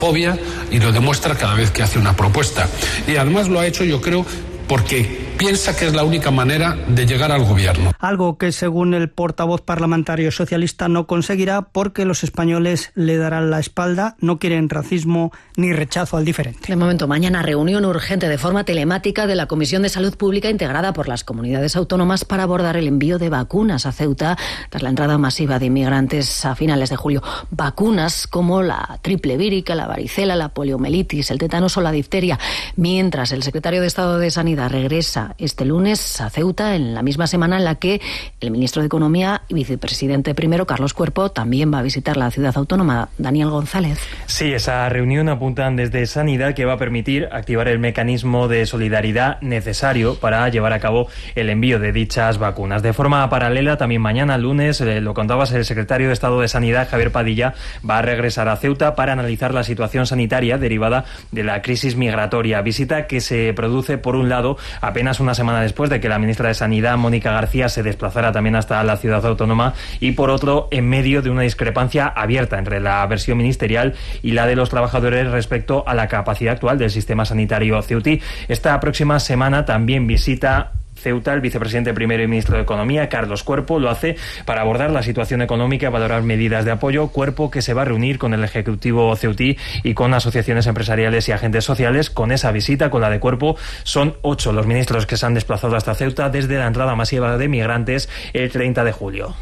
Fobia, y lo demuestra cada vez que hace una propuesta. Y además lo ha hecho, yo creo, porque piensa que es la única manera de llegar al gobierno. Algo que, según el portavoz parlamentario socialista, no conseguirá porque los españoles le darán la espalda, no quieren racismo ni rechazo al diferente. De momento, mañana reunión urgente de forma telemática de la Comisión de Salud Pública integrada por las comunidades autónomas para abordar el envío de vacunas a Ceuta tras la entrada masiva de inmigrantes a finales de julio. Vacunas como la triple vírica, la varicela, la poliomielitis, el tétanos o la difteria. Mientras el secretario de Estado de Sanidad regresa este lunes a Ceuta, en la misma semana en la que el ministro de Economía y vicepresidente primero, Carlos Cuerpo, también va a visitar la ciudad autónoma. Daniel González. Sí, esa reunión apuntan desde Sanidad que va a permitir activar el mecanismo de solidaridad necesario para llevar a cabo el envío de dichas vacunas. De forma paralela, también mañana, lunes, lo contabas, el secretario de Estado de Sanidad, Javier Padilla, va a regresar a Ceuta para analizar la situación sanitaria derivada de la crisis migratoria. Visita que se produce, por un lado, apenas una semana después de que la ministra de Sanidad, Mónica García, se desplazara también hasta la ciudad autónoma, y por otro, en medio de una discrepancia abierta entre la versión ministerial y la de los trabajadores respecto a la capacidad actual del sistema sanitario ceutí. Esta próxima semana también visita Ceuta el vicepresidente primero y ministro de Economía, Carlos Cuerpo. Lo hace para abordar la situación económica y valorar medidas de apoyo. Cuerpo que se va a reunir con el Ejecutivo ceutí y con asociaciones empresariales y agentes sociales. Con esa visita, con la de Cuerpo, son 8 los ministros que se han desplazado hasta Ceuta desde la entrada masiva de migrantes el 30 de julio.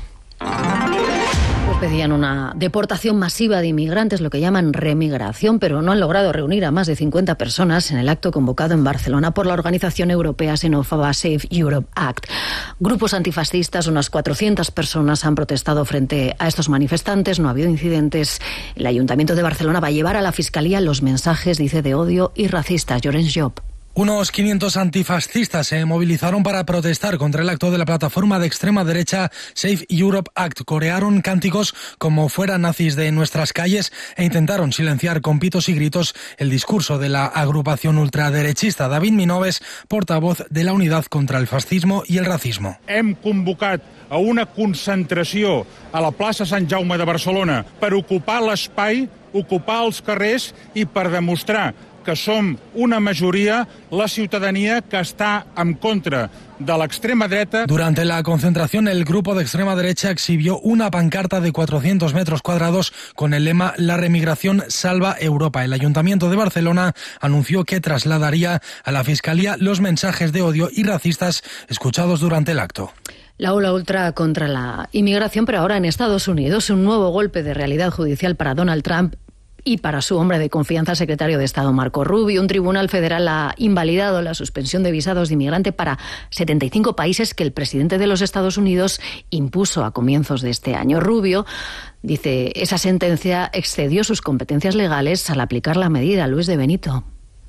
Pedían una deportación masiva de inmigrantes, lo que llaman remigración, pero no han logrado reunir a más de 50 personas en el acto convocado en Barcelona por la organización europea xenófoba Save Europe Act. Grupos antifascistas, unas 400 personas han protestado frente a estos manifestantes. No ha habido incidentes. El Ayuntamiento de Barcelona va a llevar a la Fiscalía los mensajes, dice, de odio y racistas. Llorenç Job. Unos 500 antifascistas se movilizaron para protestar contra el acto de la plataforma de extrema derecha Save Europe Act. Corearon cánticos como "fuera nazis de nuestras calles" e intentaron silenciar con pitos y gritos el discurso de la agrupación ultraderechista. David Minoves, portavoz de la Unidad contra el Fascismo y el Racismo. Hem convocat a una concentració a la plaça Sant Jaume de Barcelona per ocupar l'espai, ocupar els carrers i per demostrar que som una majoria, la ciudadanía, que está en contra de la extrema derecha. Durante la concentración, el grupo de extrema derecha exhibió una pancarta de 400 metros cuadrados con el lema "La remigración salva Europa". El Ayuntamiento de Barcelona anunció que trasladaría a la Fiscalía los mensajes de odio y racistas escuchados durante el acto. La ola ultra contra la inmigración, pero ahora en Estados Unidos, un nuevo golpe de realidad judicial para Donald Trump y para su hombre de confianza, secretario de Estado Marco Rubio. Un tribunal federal ha invalidado la suspensión de visados de inmigrante para 75 países que el presidente de los Estados Unidos impuso a comienzos de este año. Rubio dice, esa sentencia excedió sus competencias legales al aplicar la medida. Luis de Benito.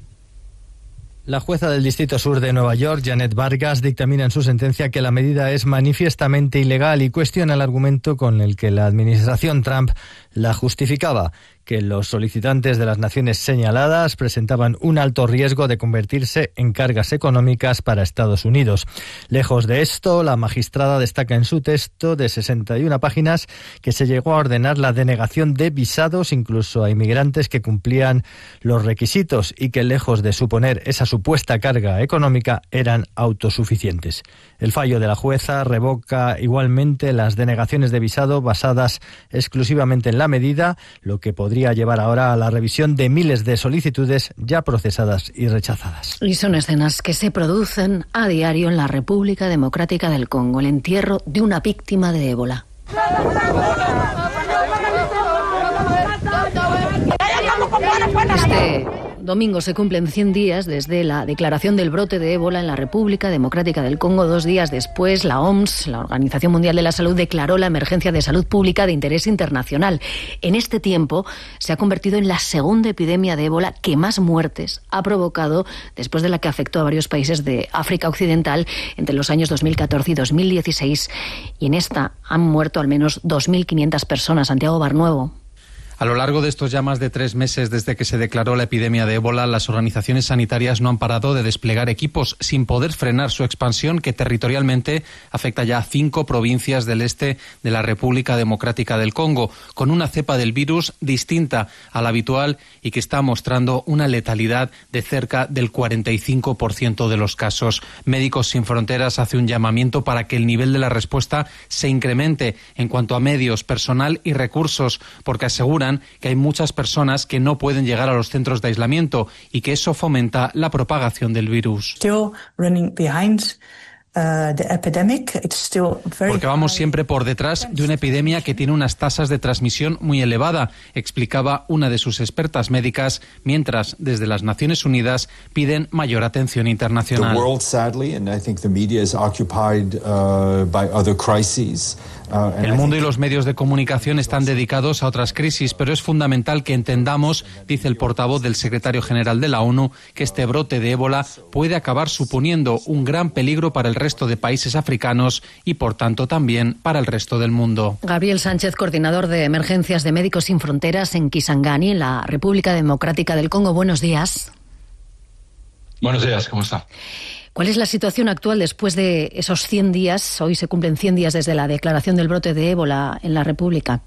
La jueza del Distrito Sur de Nueva York, Janet Vargas, dictamina en su sentencia que la medida es manifiestamente ilegal y cuestiona el argumento con el que la administración Trump la justificaba, que los solicitantes de las naciones señaladas presentaban un alto riesgo de convertirse en cargas económicas para Estados Unidos. Lejos de esto, la magistrada destaca en su texto de 61 páginas que se llegó a ordenar la denegación de visados incluso a inmigrantes que cumplían los requisitos y que, lejos de suponer esa supuesta carga económica, eran autosuficientes. El fallo de la jueza revoca igualmente las denegaciones de visado basadas exclusivamente en la medida, lo que podría llevar ahora a la revisión de miles de solicitudes ya procesadas y rechazadas. Y son escenas que se producen a diario en la República Democrática del Congo, el entierro de una víctima de ébola. Este domingo se cumplen 100 días desde la declaración del brote de ébola en la República Democrática del Congo. 2 días después, la OMS, la Organización Mundial de la Salud, declaró la emergencia de salud pública de interés internacional. En este tiempo se ha convertido en la segunda epidemia de ébola que más muertes ha provocado después de la que afectó a varios países de África Occidental entre los años 2014 y 2016. Y en esta han muerto al menos 2.500 personas. Santiago Barnuevo. A lo largo de estos ya más de 3 meses desde que se declaró la epidemia de ébola, las organizaciones sanitarias no han parado de desplegar equipos sin poder frenar su expansión, que territorialmente afecta ya a 5 provincias del este de la República Democrática del Congo, con una cepa del virus distinta a la habitual y que está mostrando una letalidad de cerca del 45% de los casos. Médicos Sin Fronteras hace un llamamiento para que el nivel de la respuesta se incremente en cuanto a medios, personal y recursos, porque aseguran que hay muchas personas que no pueden llegar a los centros de aislamiento y que eso fomenta la propagación del virus. Porque vamos siempre por detrás de una epidemia que tiene unas tasas de transmisión muy elevada, explicaba una de sus expertas médicas, mientras desde las Naciones Unidas piden mayor atención internacional. El mundo y los medios de comunicación están dedicados a otras crisis, pero es fundamental que entendamos, dice el portavoz del secretario general de la ONU, que este brote de ébola puede acabar suponiendo un gran peligro para el resto de países africanos y, por tanto, también para el resto del mundo. Gabriel Sánchez, coordinador de emergencias de Médicos Sin Fronteras en Kisangani, en la República Democrática del Congo. Buenos días. Buenos días, ¿cómo está? ¿Cuál es la situación actual después de esos 100 días? Hoy se cumplen 100 días desde la declaración del brote de ébola en la República.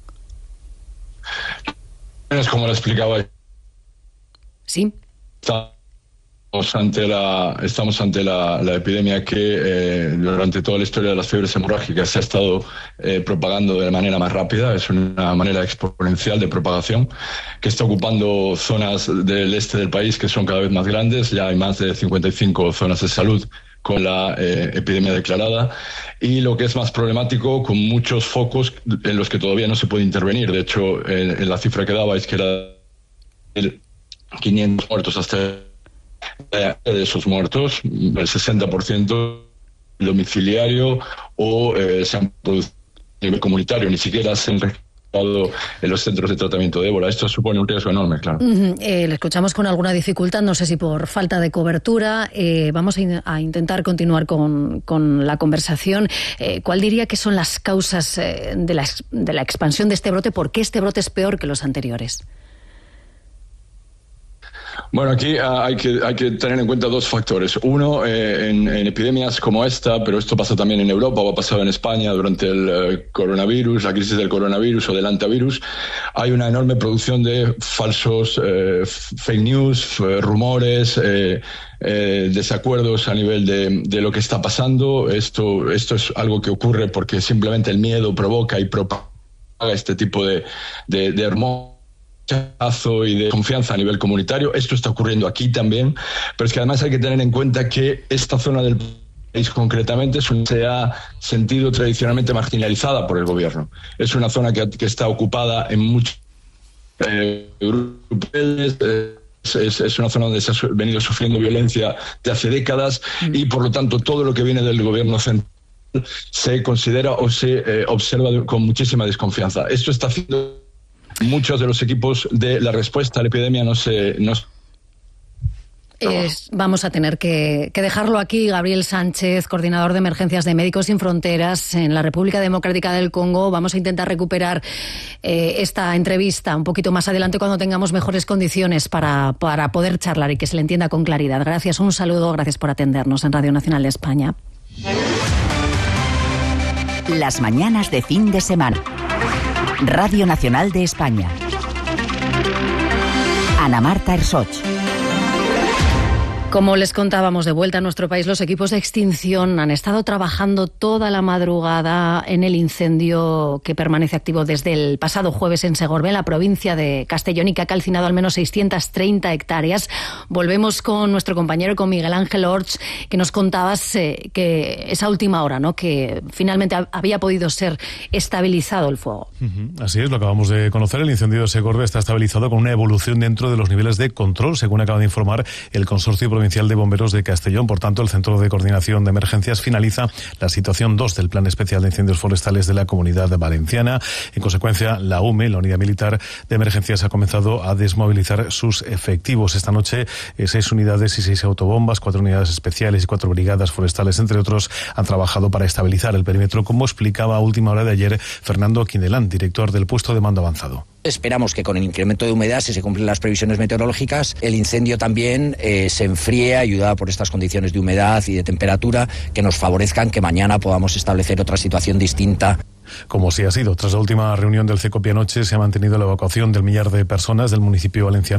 Es como lo explicaba. Sí. Estamos ante la epidemia que durante toda la historia de las fiebres hemorrágicas se ha estado propagando de manera más rápida. Es una manera exponencial de propagación que está ocupando zonas del este del país que son cada vez más grandes. Ya hay más de 55 zonas de salud con la epidemia declarada, y lo que es más problemático, con muchos focos en los que todavía no se puede intervenir. De hecho, en la cifra que daba es que era 500 muertos hasta de esos muertos, el 60% domiciliario o se han producido a nivel comunitario, ni siquiera se han registrado en los centros de tratamiento de ébola. Esto supone un riesgo enorme, claro. Le escuchamos con alguna dificultad, no sé si por falta de cobertura. Vamos a intentar continuar con la conversación. ¿Cuál diría que son las causas de la expansión de este brote? ¿Por qué este brote es peor que los anteriores? Bueno, aquí hay que tener en cuenta 2 factores. Uno, en epidemias como esta, pero esto pasa también en Europa o ha pasado en España durante el coronavirus, la crisis del coronavirus o del antivirus, hay una enorme producción de falsos fake news, rumores, desacuerdos a nivel de lo que está pasando. Esto es algo que ocurre porque simplemente el miedo provoca y propaga este tipo de hormonas y de confianza a nivel comunitario. Esto está ocurriendo aquí también, pero es que además hay que tener en cuenta que esta zona del país concretamente se ha sentido tradicionalmente marginalizada por el gobierno. Es una zona que está ocupada en muchos grupos. Es una zona donde se ha venido sufriendo violencia de hace décadas y por lo tanto todo lo que viene del gobierno central se considera o se observa con muchísima desconfianza. Esto está haciendo muchos de los equipos de la respuesta a la epidemia vamos a tener que dejarlo aquí. Gabriel Sánchez, coordinador de emergencias de Médicos Sin Fronteras en la República Democrática del Congo. Vamos a intentar recuperar esta entrevista un poquito más adelante cuando tengamos mejores condiciones para poder charlar y que se le entienda con claridad. Gracias, un saludo, gracias por atendernos en Radio Nacional de España. Las mañanas de fin de semana. Radio Nacional de España. Ana Marta Ersoch. Como les contábamos, de vuelta a nuestro país, los equipos de extinción han estado trabajando toda la madrugada en el incendio que permanece activo desde el pasado jueves en Segorbe, en la provincia de Castellón, y que ha calcinado al menos 630 hectáreas. Volvemos con nuestro compañero, con Miguel Ángel Orts, que nos contabas que esa última hora, ¿no?, que finalmente había podido ser estabilizado el fuego. Así es, lo acabamos de conocer. El incendio de Segorbe está estabilizado con una evolución dentro de los niveles de control, según acaba de informar el Consorcio Provincial de Bomberos de Castellón. Por tanto, el Centro de Coordinación de Emergencias finaliza la situación 2 del Plan Especial de Incendios Forestales de la Comunidad Valenciana. En consecuencia, la UME, la Unidad Militar de Emergencias, ha comenzado a desmovilizar sus efectivos. Esta noche, 6 unidades y 6 autobombas, 4 unidades especiales y 4 brigadas forestales, entre otros, han trabajado para estabilizar el perímetro, como explicaba a última hora de ayer Fernando Quindelán, director del puesto de mando avanzado. Esperamos que con el incremento de humedad, si se cumplen las previsiones meteorológicas, el incendio también se enfríe, ayudada por estas condiciones de humedad y de temperatura que nos favorezcan que mañana podamos establecer otra situación distinta. Como sí ha sido. Tras la última reunión del CECOPI anoche, se ha mantenido la evacuación del millar de personas del municipio valenciano